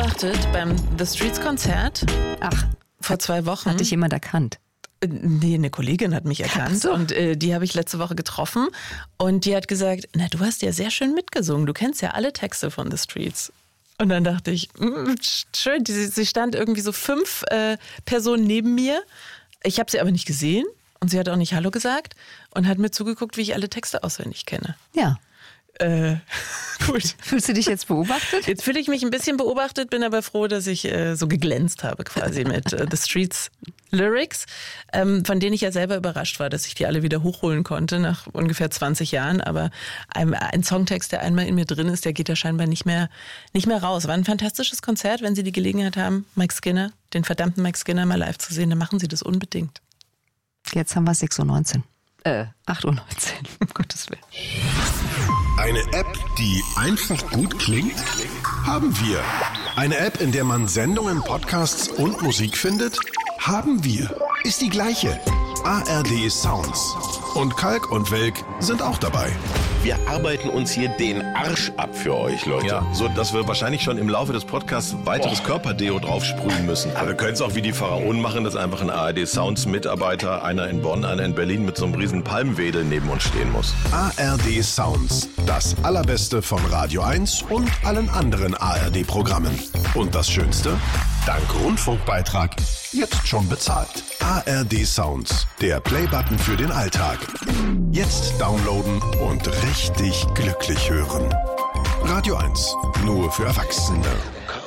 beobachtet beim The Streets Konzert. Ach, vor 2 Wochen. Hat dich jemand erkannt? Nee, eine Kollegin hat mich erkannt so. und die habe ich letzte Woche getroffen und die hat gesagt, na, du hast ja sehr schön mitgesungen, du kennst ja alle Texte von The Streets. Und dann dachte ich, schön, sie stand irgendwie so 5 Personen neben mir. Ich habe sie aber nicht gesehen und sie hat auch nicht Hallo gesagt und hat mir zugeguckt, wie ich alle Texte auswendig kenne. Ja. Gut. Fühlst du dich jetzt beobachtet? Jetzt fühle ich mich ein bisschen beobachtet, bin aber froh, dass ich so geglänzt habe quasi mit The Streets Lyrics, von denen ich ja selber überrascht war, dass ich die alle wieder hochholen konnte nach ungefähr 20 Jahren. Aber ein Songtext, der einmal in mir drin ist, der geht ja scheinbar nicht mehr raus. War ein fantastisches Konzert. Wenn Sie die Gelegenheit haben, Mike Skinner, den verdammten Mike Skinner mal live zu sehen, dann machen Sie das unbedingt. Jetzt haben wir 6:19 Uhr. 8:19 Uhr, um Gottes Willen. Eine App, die einfach gut klingt? Haben wir. Eine App, in der man Sendungen, Podcasts und Musik findet? Haben wir. Ist die gleiche. ARD Sounds. Und Kalk und Welk sind auch dabei. Wir arbeiten uns hier den Arsch ab für euch, Leute. Ja, so dass wir wahrscheinlich schon im Laufe des Podcasts weiteres Körperdeo draufsprühen müssen. Aber wir können es auch wie die Pharaonen machen, dass einfach ein ARD Sounds Mitarbeiter, einer in Bonn, einer in Berlin mit so einem riesen Palmwedel neben uns stehen muss. ARD Sounds. Das Allerbeste von Radio 1 und allen anderen ARD-Programmen. Und das Schönste? Dank Rundfunkbeitrag jetzt schon bezahlt. ARD Sounds. Der Playbutton für den Alltag. Jetzt downloaden und richtig glücklich hören. Radio 1. Nur für Erwachsene.